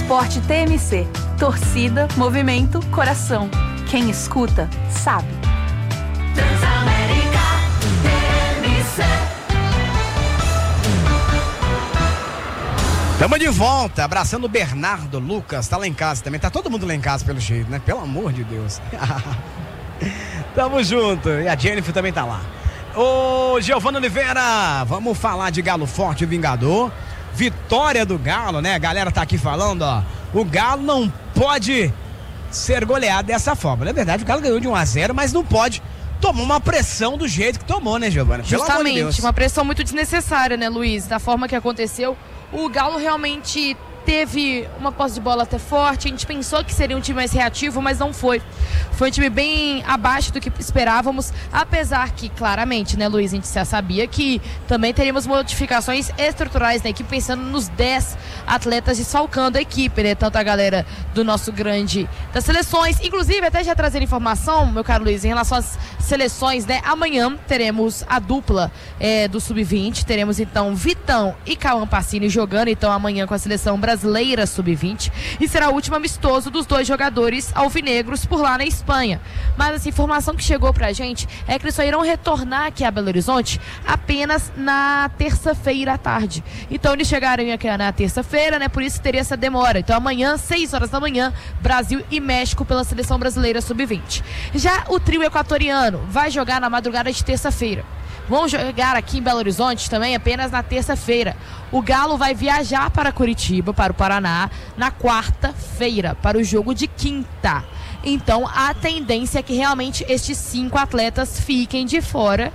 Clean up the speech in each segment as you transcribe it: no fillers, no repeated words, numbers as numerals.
Esporte TMC. Torcida, movimento, coração. Quem escuta, sabe. Transamérica TMC. Tamo de volta, abraçando o Bernardo, Lucas, tá lá em casa também. Tá todo mundo lá em casa pelo jeito, né? Pelo amor de Deus. Tamo junto. E a Jennifer também tá lá. Ô, Giovana Oliveira, vamos falar de Galo Forte e Vingador. Vitória do Galo, né? A galera tá aqui falando, ó. O Galo não pode ser goleado dessa forma. Na verdade, o Galo ganhou de 1-0, mas não pode tomar uma pressão do jeito que tomou, né, Giovana? Pelo amor de Deus. Justamente, uma pressão muito desnecessária, né, Luiz? Da forma que aconteceu, o Galo realmente teve uma posse de bola até forte. A gente pensou que seria um time mais reativo, mas não foi. Foi um time bem abaixo do que esperávamos, apesar que, claramente, né, Luiz, a gente já sabia que também teríamos modificações estruturais na equipe, pensando nos 10 atletas desfalcando a equipe, né? Tanto a galera do nosso grande das seleções, inclusive até já trazer informação, meu caro Luiz, em relação às seleções, né? Amanhã teremos a dupla do Sub-20, teremos então Vitão e Cauã Pacini jogando então amanhã com a seleção brasileira Sub-20, e será o último amistoso dos dois jogadores alvinegros por lá na Espanha. Mas essa informação que chegou pra gente é que eles só irão retornar aqui a Belo Horizonte apenas na terça-feira à tarde. Então eles chegaram aqui na terça-feira, né? Por isso teria essa demora. Então amanhã, 6 horas da manhã, Brasil e México pela seleção brasileira Sub-20. Já o trio equatoriano vai jogar na madrugada de terça-feira. Vão jogar aqui em Belo Horizonte também apenas na terça-feira. O Galo vai viajar para Curitiba, para o Paraná, na quarta-feira, para o jogo de quinta. Então, a tendência é que realmente estes 5 atletas fiquem de fora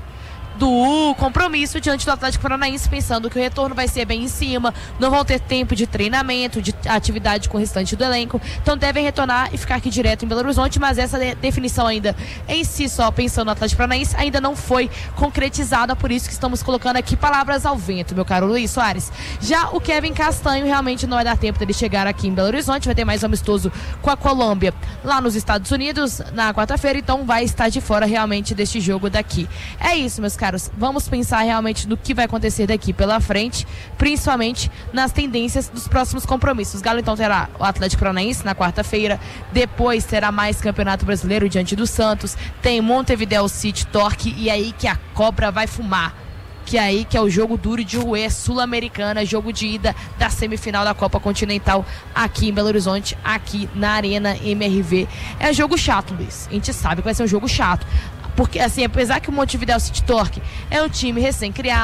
do compromisso diante do Atlético Paranaense, pensando que o retorno vai ser bem em cima, não vão ter tempo de treinamento, de atividade com o restante do elenco, então devem retornar e ficar aqui direto em Belo Horizonte, mas essa definição ainda em si, só pensando no Atlético Paranaense, ainda não foi concretizada, por isso que estamos colocando aqui palavras ao vento, meu caro Luiz Soares. Já o Kevin Castanho realmente não vai dar tempo dele chegar aqui em Belo Horizonte, vai ter mais um amistoso com a Colômbia lá nos Estados Unidos na quarta-feira, então vai estar de fora realmente deste jogo daqui. É isso, meus caros, vamos pensar realmente no que vai acontecer daqui pela frente, principalmente nas tendências dos próximos compromissos. O Galo então terá o Atlético Paranaense na quarta-feira, depois terá mais Campeonato Brasileiro diante do Santos, tem Montevideo City, Torque, e aí que a cobra vai fumar, que aí que é o jogo duro de Uruguai, Sul-Americana, jogo de ida da semifinal da Copa Continental aqui em Belo Horizonte, aqui na Arena MRV. É jogo chato, Luiz, a gente sabe que vai ser um jogo chato, porque assim, apesar que o Montevideo City Torque é um time recém-criado,